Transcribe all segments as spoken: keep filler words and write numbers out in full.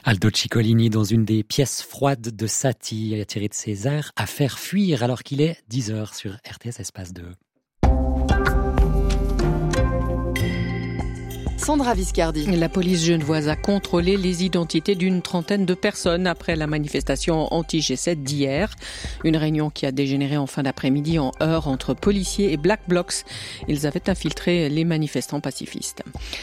Aldo Ciccolini dans une des pièces froides de Satie, tirée de ses airs, à faire fuir alors qu'il est dix heures sur R T S Espace deux. Sandra Viscardi. La police genevoise a contrôlé les identités d'une trentaine de personnes après la manifestation anti-G sept d'hier. Une réunion qui a dégénéré en fin d'après-midi en heurts entre policiers et Black Blocs. Ils avaient infiltré les manifestants pacifistes.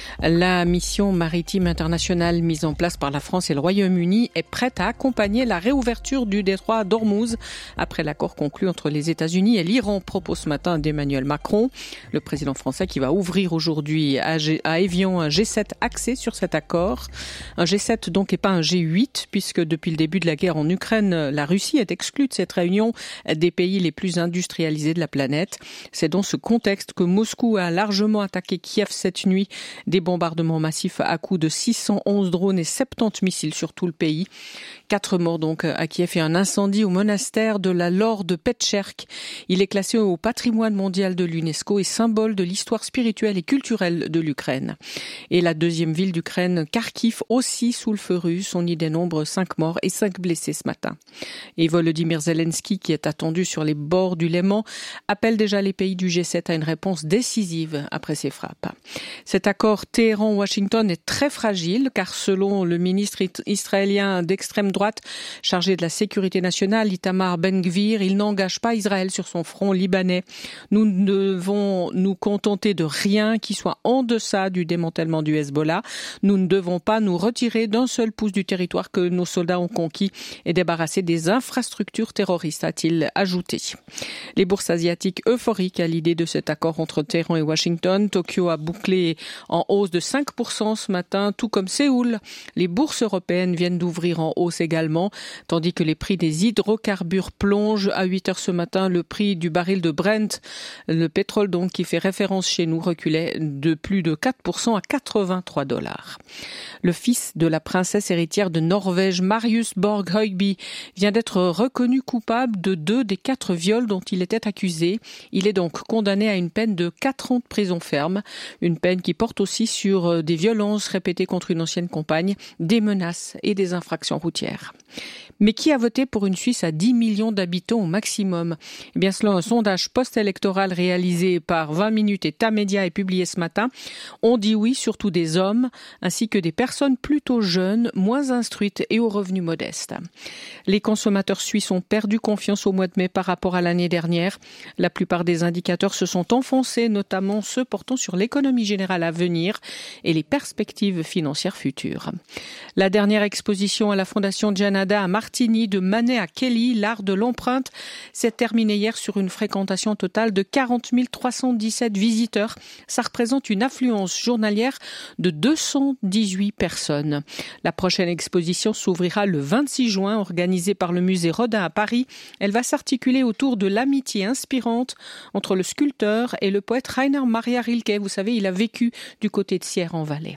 La mission maritime internationale mise en place par la France et le Royaume-Uni est prête à accompagner la réouverture du détroit d'Ormuz après l'accord conclu entre les États-Unis et l'Iran, propos ce matin d'Emmanuel Macron. Le président français qui va ouvrir aujourd'hui à, G- à Évian un G sept axé sur cet accord. Un G sept donc et pas un G huit, puisque depuis le début de la guerre en Ukraine, la Russie est exclue de cette réunion des pays les plus industrialisés de la planète. C'est dans ce contexte que Moscou a largement attaqué Kiev cette nuit. Des bombardements massifs à coups de six cent onze drones et soixante-dix missiles sur tout le pays. Quatre morts donc à Kiev et un incendie au monastère de la Laure de Petcherk. Il est classé au patrimoine mondial de l'UNESCO et symbole de l'histoire spirituelle et culturelle de l'Ukraine. Et la deuxième ville d'Ukraine, Kharkiv, aussi sous le feu russe. On y dénombre cinq morts et cinq blessés ce matin. Et Volodymyr Zelensky, qui est attendu sur les bords du Léman, appelle déjà les pays du G sept à une réponse décisive après ces frappes. Cet accord Téhéran-Washington est très fragile, car selon le ministre israélien d'extrême droite chargé de la sécurité nationale, Itamar Ben-Gvir, il n'engage pas Israël sur son front libanais. Nous devons nous contenter de rien qui soit en deçà du démantèlement du Hezbollah. Nous ne devons pas nous retirer d'un seul pouce du territoire que nos soldats ont conquis et débarrasser des infrastructures terroristes, a-t-il ajouté. Les bourses asiatiques euphoriques à l'idée de cet accord entre Téhéran et Washington. Tokyo a bouclé en hausse de cinq pour cent ce matin, tout comme Séoul. Les bourses européennes viennent d'ouvrir en hausse également, tandis que les prix des hydrocarbures plongent. À huit heures ce matin, le prix du baril de Brent, le pétrole donc qui fait référence chez nous, reculait de plus de quatre pour cent à quatre-vingt-trois dollars. Le fils de la princesse héritière de Norvège, Marius Borg Høgby, vient d'être reconnu coupable de deux des quatre viols dont il était accusé. Il est donc condamné à une peine de quatre ans de prison ferme, une peine qui porte aussi sur des violences répétées contre une ancienne compagne, des menaces et des infractions routières. Mais qui a voté pour une Suisse à dix millions d'habitants au maximum? Eh bien, selon un sondage post-électoral réalisé par vingt minutes et Tamedia et publié ce matin, on dit oui, surtout des hommes, ainsi que des personnes plutôt jeunes, moins instruites et aux revenus modestes. Les consommateurs suisses ont perdu confiance au mois de mai par rapport à l'année dernière. La plupart des indicateurs se sont enfoncés, notamment ceux portant sur l'économie générale à venir et les perspectives financières futures. La dernière exposition à la Fondation Gianada à Martigny, de Manet à Kelly, l'art de l'empreinte, s'est terminée hier sur une fréquentation totale de quarante mille trois cent dix-sept visiteurs. Ça représente une affluence journalière de deux cent dix-huit personnes. La prochaine exposition s'ouvrira le vingt-six juin, organisée par le musée Rodin à Paris. Elle va s'articuler autour de l'amitié inspirante entre le sculpteur et le poète Rainer Maria Rilke. Vous savez, il a vécu du côté de Sierre-en-Valais.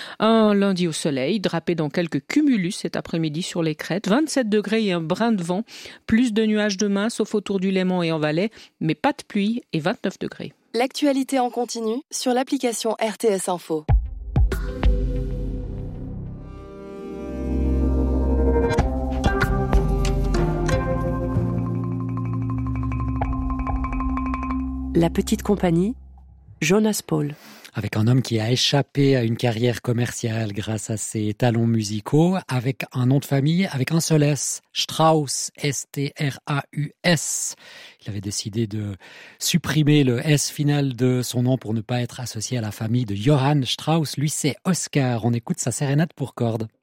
Un lundi au soleil, drapé dans quelques cumulus cet après-midi sur les crêtes, vingt-sept degrés et un brin de vent, plus de nuages demain, sauf autour du Léman et en Valais, mais pas de pluie et vingt-neuf degrés. L'actualité en continu sur l'application R T S Info. La petite compagnie, Jonas Paul. Avec un homme qui a échappé à une carrière commerciale grâce à ses talents musicaux, avec un nom de famille, avec un seul S, Strauss, S T R A U S. Il avait décidé de supprimer le S final de son nom pour ne pas être associé à la famille de Johann Strauss. Lui, c'est Oscar. On écoute sa sérénade pour cordes.